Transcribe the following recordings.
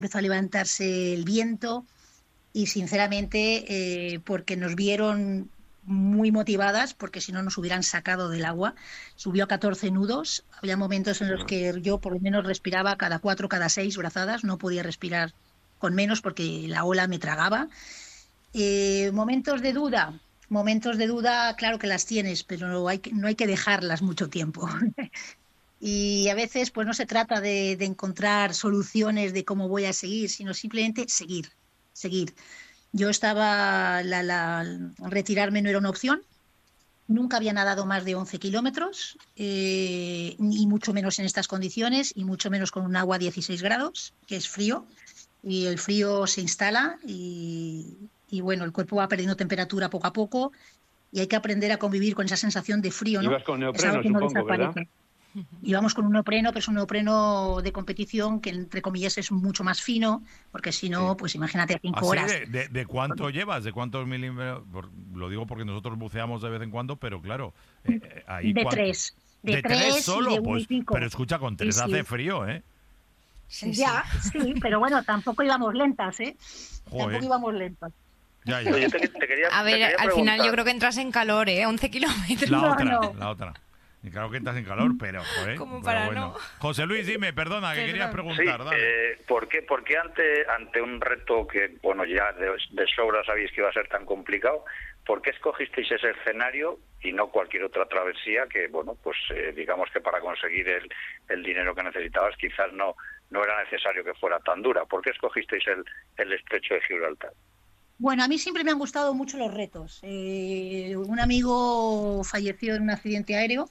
empezó a levantarse el viento y sinceramente porque nos vieron muy motivadas, porque si no nos hubieran sacado del agua. Subió a 14 nudos, había momentos en los que yo por lo menos respiraba cada 4, cada 6 brazadas, no podía respirar con menos porque la ola me tragaba. Momentos de duda, claro que las tienes, pero no hay que dejarlas mucho tiempo. Y a veces pues no se trata de encontrar soluciones de cómo voy a seguir, sino simplemente seguir. Yo estaba, retirarme no era una opción, nunca había nadado más de 11 kilómetros, y mucho menos en estas condiciones, y mucho menos con un agua a 16 grados, que es frío, y el frío se instala y bueno, el cuerpo va perdiendo temperatura poco a poco y hay que aprender a convivir con esa sensación de frío, ¿no? Ibas con Es algo neopreno, que no supongo, ¿verdad? desaparece. Íbamos con un neopreno, pero es un neopreno de competición que, entre comillas, es mucho más fino, porque si no, Sí. pues imagínate a 5 ¿Así horas. de cuánto llevas? ¿De cuántos milímetros? Lo digo porque nosotros buceamos de vez en cuando, pero claro, ahí De ¿cuánto? 3. De ¿De 3 tres y solo? de 1 y Pues, pico. pero escucha, con 3 Sí, sí. hace frío, ¿eh? Sí, Ya, sí, pero bueno, tampoco íbamos lentas, ¿eh? Joder. Tampoco íbamos lentas. Ya. Oye, te quería A ver, preguntar. al final yo creo que entras en calor, 11 kilómetros. La otra. Y claro que estás en calor, pero, joder. Como pero para bueno. no. José Luis, dime, perdona, que querías Sí, preguntar, dale. ¿por qué ante un reto que, bueno, ya de sobra sabéis que iba a ser tan complicado, por qué escogisteis ese escenario y no cualquier otra travesía que, bueno, pues digamos que para conseguir el dinero que necesitabas quizás no era necesario que fuera tan dura? ¿Por qué escogisteis el estrecho de Gibraltar? Bueno, a mí siempre me han gustado mucho los retos. Un amigo falleció en un accidente aéreo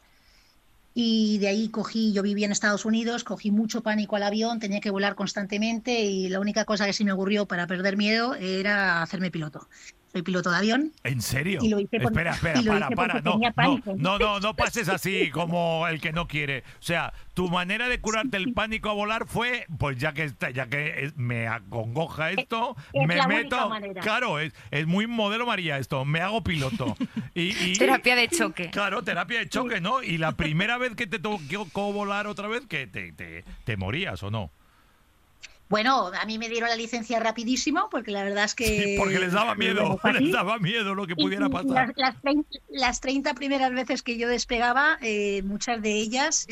y de ahí yo vivía en Estados Unidos, cogí mucho pánico al avión, tenía que volar constantemente y la única cosa que se me ocurrió para perder miedo era hacerme piloto. Soy piloto de avión. ¿En serio? Y lo hice Espera, y lo hice para. porque No, tenía pánico. no pases así como el que no quiere. O sea, tu manera de curarte el pánico a volar fue, pues ya que me acongoja esto, Es me la meto. única manera. Claro, es muy modelo María esto, me hago piloto. Y Terapia de choque. Claro, terapia de choque, ¿no? Y la primera vez que te tocó volar otra vez, que te morías, ¿o no? Bueno, a mí me dieron la licencia rapidísimo porque la verdad es que... Sí, porque les daba miedo, fue así. les daba miedo lo que pudiera Y pasar. las 30 primeras veces que yo despegaba, muchas de ellas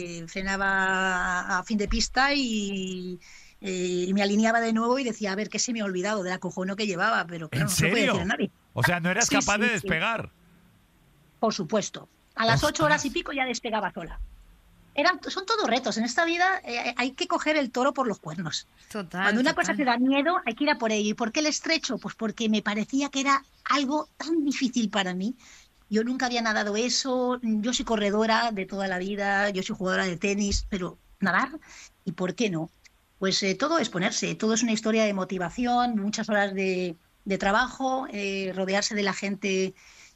frenaba a fin de pista y me alineaba de nuevo y decía, a ver, ¿qué se me ha olvidado del acojono que llevaba? Pero claro, ¿En no se lo podía serio? decir a nadie. O sea, no eras Sí, capaz sí, de sí. despegar. Por supuesto. A las 8 ¡Ostras! horas y pico ya despegaba sola. Son todos retos. En esta vida hay que coger el toro por los cuernos. Total. Cuando una total. cosa te da miedo, hay que ir a por ello. ¿Y por qué el estrecho? Pues porque me parecía que era algo tan difícil para mí. Yo nunca había nadado eso. Yo soy corredora de toda la vida, yo soy jugadora de tenis, pero nadar, ¿y por qué no? Pues todo es ponerse, todo es una historia de motivación, muchas horas de trabajo, rodearse de la gente.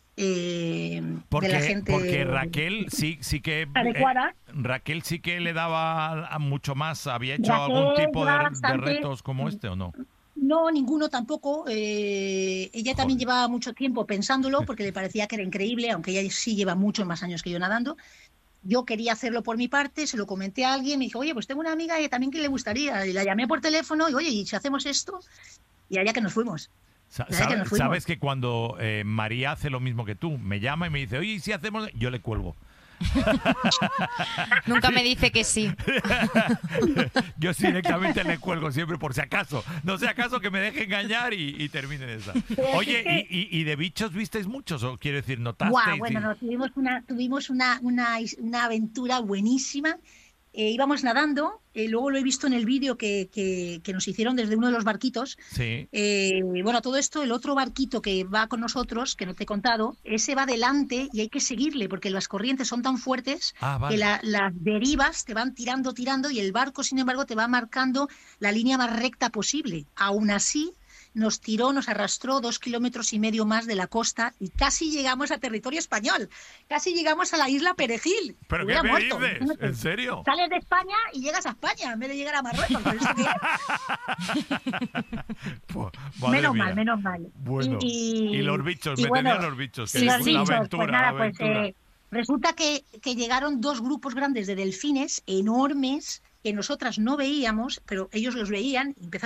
Porque Raquel sí que adecuada. Raquel sí que le daba a mucho más. ¿Había hecho Raquel algún tipo lleva de bastante. retos como este o no? No, ninguno tampoco. Ella también Joder. llevaba mucho tiempo pensándolo porque le parecía que era increíble, aunque ella sí lleva muchos más años que yo nadando. Yo quería hacerlo por mi parte, se lo comenté a alguien, me dijo, oye, pues tengo una amiga y también que le gustaría. Y la llamé por teléfono y, oye, ¿y si hacemos esto? Y allá que nos fuimos. ¿Sabes que cuando María hace lo mismo que tú? Me llama y me dice, oye, ¿y si hacemos...? Yo le cuelgo. Nunca me dice que sí. Yo sí directamente le cuelgo siempre por si acaso. No sea acaso que me deje engañar y termine en esa. Oye, ¿y de bichos visteis muchos? ¿O quiero decir, notasteis? Guau, bueno, no, tuvimos una aventura buenísima. Íbamos nadando, luego lo he visto en el vídeo que nos hicieron desde uno de los barquitos. Sí. Bueno, todo esto, el otro barquito que va con nosotros, que no te he contado, ese va adelante y hay que seguirle porque las corrientes son tan fuertes Vale. que las derivas te van tirando y el barco, sin embargo, te va marcando la línea más recta posible. Aún así, nos arrastró 2,5 kilómetros más de la costa y casi llegamos a territorio español, casi llegamos a la isla Perejil. ¿Pero Hubiera qué me muerto, dices? imagínate. ¿En serio? Sales de España y llegas a España en vez de llegar a Marruecos. ¿Pero esto qué es? Pues, madre mía. Menos mal. Bueno, y los bichos, y me bueno, tenían los bichos. y los la bichos, aventura, pues nada, la aventura. resulta que llegaron 2 grupos grandes de delfines, enormes, que nosotras no veíamos, pero ellos los veían y empezaron